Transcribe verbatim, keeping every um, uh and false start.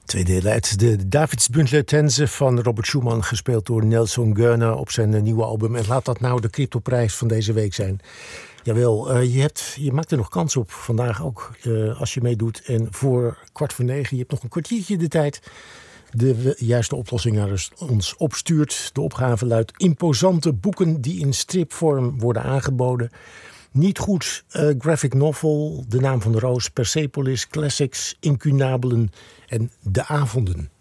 Twee delen uit de Davidsbündler-tenze van Robert Schumann, gespeeld door Nelson Goerne op zijn nieuwe album. En laat dat nou de cryptoprijs van deze week zijn. Jawel, uh, je, hebt, je maakt er nog kans op vandaag ook uh, als je meedoet. En voor kwart voor negen, je hebt nog een kwartiertje de tijd, de juiste oplossing naar ons opstuurt. De opgave luidt: imposante boeken die in stripvorm worden aangeboden. Niet goed, uh, graphic novel, De Naam van de Roos, Persepolis, classics, incunabelen en De Avonden.